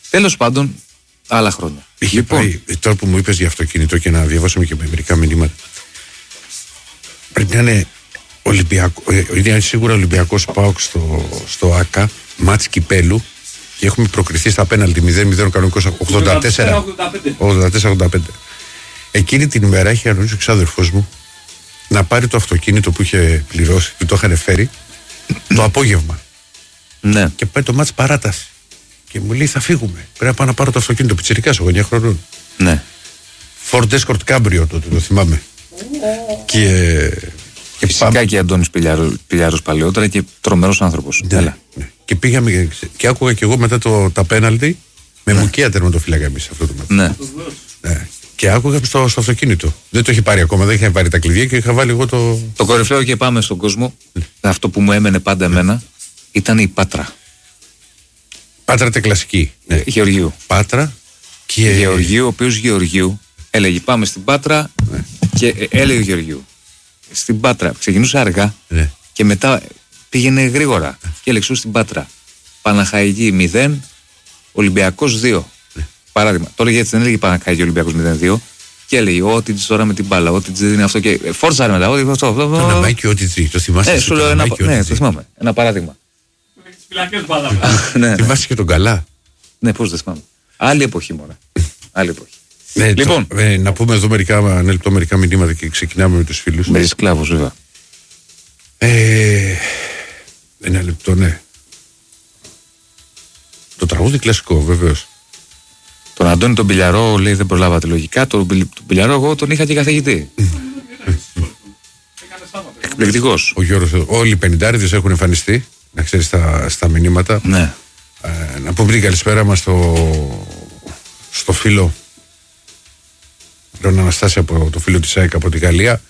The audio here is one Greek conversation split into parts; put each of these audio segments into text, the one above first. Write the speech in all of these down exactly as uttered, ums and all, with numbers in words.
Τέλος πάντων, άλλα χρόνια. Είχε λοιπόν. πάει, τώρα που μου είπες για αυτοκίνητο και να διαβάσαμε και με μερικά μηνύματα. Πρέπει να είναι Ολυμπιακό, είναι σίγουρα Ολυμπιακός ΠΑΟΚ στο, στο ΆΚΑ, μάτς κυπέλου, και έχουμε προκριθεί στα πέναλτι μηδέν μηδέν κανονικός ογδόντα τέσσερα ογδόντα πέντε. Εκείνη την ημέρα είχε αρνήσει ο ξάδερφός μου να πάρει το αυτοκίνητο που είχε πληρώσει, που το είχαν φέρει το απόγευμα. Ναι. Και πάει το μάτς παράταση. Και μου λέει θα φύγουμε. Πρέπει να πάω να πάρω το αυτοκίνητο. Πιτσιρικάς, εγώ εννιά χρονών. Ναι. Ford Escort Cabrio τότε, το θυμάμαι. και, και φυσικά πάμε. Και Αντώνης Πηλιάρος παλαιότερα και τρομερός άνθρωπος. Ναι, ναι. Και πήγαμε και άκουγα και εγώ μετά το, τα πέναλτι με ναι. μουκία τερματοφύλακα εμείς αυτό το μάτι. Ναι. ναι. Και άκουγα στο, στο αυτοκίνητο. Δεν το είχε πάρει ακόμα, δεν είχε πάρει τα κλειδιά και είχα βάλει εγώ το. Το κορυφαίο, και πάμε στον κόσμο. Ναι. Αυτό που μου έμενε πάντα εμένα ήταν η Πάτρα. Πάτρα ήταν κλασική. Ναι. Γεωργίου. Πάτρα και. Γεωργίου, ο οποίος Γεωργίου έλεγε πάμε στην Πάτρα ναι. και έλεγε Γεωργίου. Στην Πάτρα ξεκινούσε αργά ναι. και μετά πήγαινε γρήγορα. Ναι. Και έλεγε στην Πάτρα Παναχαϊκή μηδέν, Ολυμπιακός δύο. Ναι. Παράδειγμα. Το έλεγε έτσι, δεν έλεγε Παναχαϊκή Ολυμπιακός μηδέν δύο. Και έλεγε ό,τι τη τώρα με την μπάλα, ό,τι τη είναι αυτό. Και φόρτσαρε μετά. Ό,τι αυτό. Το ναμάκι, ό,τι τη. Το θυμάσαι. Ε, σου λέω ένα, ναι, το θυμάμαι. Ένα παράδειγμα. Φυλακές μπάλα. Ναι. Θυμάσαι και τον καλά. Ναι, πώς δεν θυμάμαι. Άλλη εποχή μόνο. Άλλη εποχή. Ναι, λοιπόν. Το, ε, να πούμε εδώ μερικά, ένα λεπτό, μερικά μηνύματα και ξεκινάμε με τους φίλους. Με σκλάβους, βέβαια. Ε, ένα λεπτό, ναι. Το τραγούδι κλασικό, βεβαίως. Τον Αντώνη τον Πηλιαρό, λέει, δεν προλάβατε λογικά. Τον, τον Πηλιαρό εγώ τον είχα και καθηγητή. Εκπληκτικός. Ο Γιώργος, όλοι οι πενηντάριδες έχουν εμφανιστεί, να ξέρεις, στα, στα μηνύματα. Ναι. Ε, να πούμε την καλησπέρα μας στο, στο φίλο τον Αναστάση, από το φίλο της ΑΕΚ από τη Γαλλία,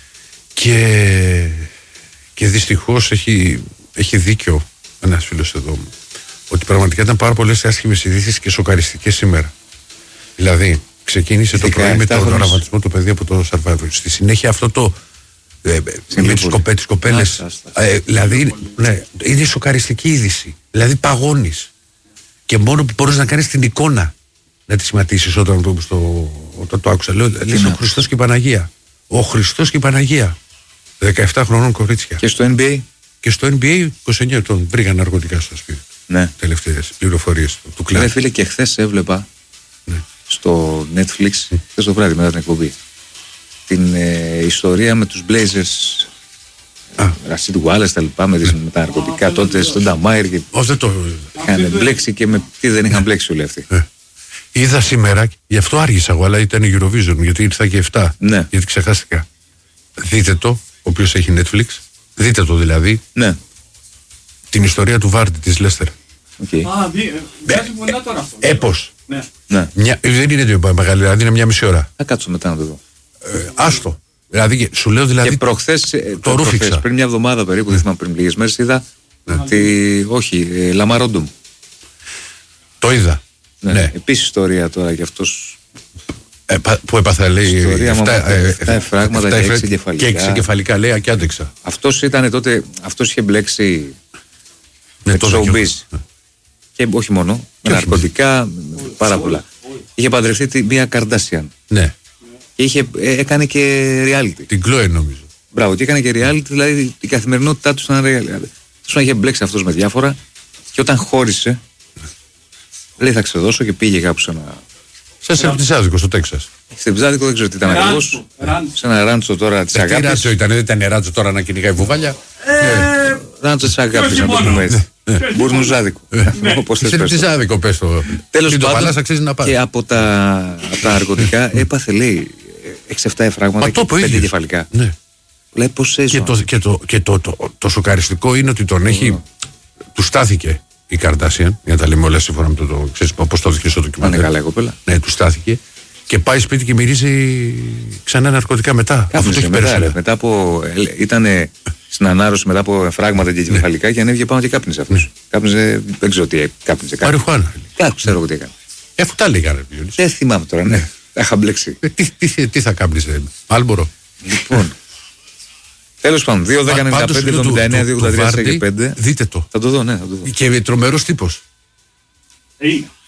και, και δυστυχώς έχει, έχει δίκιο ένας φίλος εδώ μου, ότι πραγματικά ήταν πάρα πολλές άσχημες ειδήσεις και σοκαριστικές σήμερα. Δηλαδή ξεκίνησε το πρωί με τον τραυματισμό του παιδί από το Σαρβάδο, στη συνέχεια αυτό το ε, με τις κοπέ, κοπέλες ε, δηλαδή ναι, είναι σοκαριστική είδηση, δηλαδή παγώνεις και μόνο που μπορείς να κάνεις την εικόνα να τη σχηματίσεις όταν το, στο, όταν το άκουσα. Λέω, λες ο Χριστός και η Παναγία. Ο Χριστός και η Παναγία. δεκαεπτά χρονών κορίτσια. Και στο N B A. Και στο N B A είκοσι εννιά ετών βρήκαν ναρκωτικά στο σπίτι. Ναι. Τελευταίες πληροφορίες του κλάδου. Ναι, φίλε, και χθες έβλεπα ναι. στο Netflix, mm. χθες το βράδυ μετά την εκπομπή, την ε, ιστορία με τους Blazers. Ρασίτ Γουάλες τα λοιπά, με, τις, με τα ναρκωτικά τότε στον Νταμάιρ. Και oh, το... είχαν μπλέξει και με τι δεν είχαν μπλέξει όλοι αυτοί. Ε. Είδα σήμερα, γι' αυτό άργησα εγώ, αλλά ήταν η Eurovision, γιατί ήρθα και εφτά. Ναι. Γιατί ξεχάστηκα. Δείτε το, ο οποίος έχει Netflix. Δείτε το δηλαδή. Ναι. Την ιστορία του Βάρντι της Λέστερ. Okay. Α, βγάζει πολλά τώρα αυτό. Έπος. Ναι. Ναι. Μια, δεν είναι μεγάλη, δηλαδή είναι μια μισή ώρα. Θα κάτσω μετά να το δω. Ε, άστο. Δηλαδή, σου λέω δηλαδή. Και προχθές, το ρούφηξα. Πριν μια εβδομάδα περίπου, δεν θυμάμαι, πριν λίγες μέρες είδα. Ναι. Τη, όχι, ε, Λαμαρόντομ. Το είδα. Ναι. Ναι. Επίσης ιστορία τώρα κι αυτός. Ε, που έπαθα, λέει. εφτά εφράγματα και έξι εγκεφαλικά. Και έξι εγκεφαλικά, λέει, και άντεξα. Αυτός ήταν τότε, αυτός είχε μπλέξει. Ναι, με το showbiz. Ναι. Και όχι μόνο, με ναρκωτικά, πάρα πολλά. Είχε παντρευτεί τη, μία Καρντάσιαν. Ναι. Και είχε, έκανε και reality. Την Chloe νομίζω. Μπράβο, και έκανε και reality, δηλαδή η καθημερινότητά του ήταν reality. Του είχε μπλέξει αυτός με διάφορα, και όταν χώρισε, λέει θα ξεδώσω, και πήγε κάπου σε ένα. Σε Σεπτιζάδικο στο Τέξας. Σεπτιζάδικο δεν ξέρω τι ήταν ακριβώς. Σε ένα ράντσο τώρα της αγάπης. Τι ράντσο ήταν, δεν ήταν ράντσο τώρα να κυνηγάει βουβάλια. Ράντσο της αγάπης, να το πούμε έτσι. Μπουρνουζάδικο. Σεπτιζάδικο πες το. Τέλος πάντων, και από τα ναρκωτικά έπαθε, λέει, έξι εφτά εφράγματα και πέντε εγκεφαλικά. Λέει πώς έζω. Και το σοκαριστικό είναι ότι τον έχει. Του στάθηκε η Καρντάσιαν, για να τα λέμε όλα σύμφωνα με το, το ξέρεις πώς το δείχνει στο ντοκιμαντέρ. Είναι καλά η κοπέλα. Ναι, του στάθηκε και πάει σπίτι και μυρίζει ξανά ναρκωτικά μετά. Κάπνιζε, αυτό το έχει μετά, μετά από, ήταν στην ανάρρωση μετά από εφράγματα και εγκεφαλικά, ναι. Και ανέβηκε πάνω και κάπνιζε αυτός. Ναι. Κάπνιζε, δεν ξέρω τι κάπνιζε. Μαριχουάνα. Κάτι ξέρω τι έκανε. Ε, αφού τα λέγανε. Δεν θυμάμαι τώρα, ναι. Τα είχα μπλέξει. Ε, τι, τι, τι θα κάπνιζε, Μάλμπορο. Λοιπόν. Τέλος πάντων, δύο δέκα ενενήντα πέντε εβδομήντα εννέα δύο ογδόντα τρία πέντε. Δείτε το. Θα το δω, ναι. Θα το δω. Και τρομερός τύπος. Είναι.